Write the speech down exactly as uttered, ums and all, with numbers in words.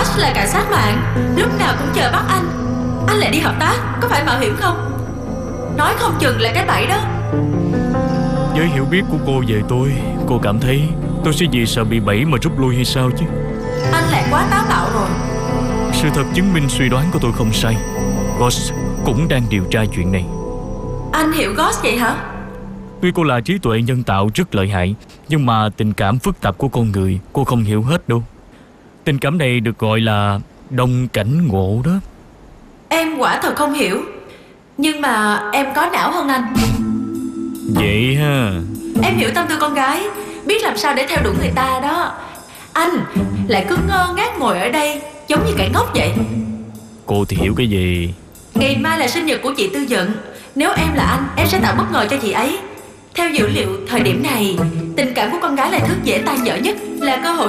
Goss là cảnh sát mạng, lúc nào cũng chờ bắt anh. Anh lại đi hợp tác, có phải mạo hiểm không? Nói không chừng là cái bẫy đó. Với hiểu biết của cô về tôi, cô cảm thấy tôi sẽ vì sợ bị bẫy mà rút lui hay sao chứ? Anh lại quá táo bạo rồi. Sự thật chứng minh suy đoán của tôi không sai. Goss cũng đang điều tra chuyện này. Anh hiểu Goss vậy hả? Tuy cô là trí tuệ nhân tạo rất lợi hại, nhưng mà tình cảm phức tạp của con người cô không hiểu hết đâu. Tình cảm này được gọi là đồng cảnh ngộ đó. Em quả thật không hiểu, nhưng mà em có não hơn anh. Vậy ha. Em hiểu tâm tư con gái, biết làm sao để theo đuổi người ta đó. Anh lại cứ ngơ ngác ngồi ở đây giống như kẻ ngốc vậy. Cô thì hiểu cái gì? Ngày mai là sinh nhật của chị Tư Dận. Nếu em là anh, em sẽ tạo bất ngờ cho chị ấy. Theo dữ liệu, thời điểm này tình cảm của con gái là thứ dễ tan vỡ nhất, là cơ hội